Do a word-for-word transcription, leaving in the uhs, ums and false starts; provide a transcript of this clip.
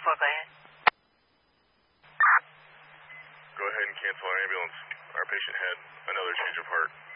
four, go ahead. Go ahead and cancel our ambulance. Our patient had another change of heart.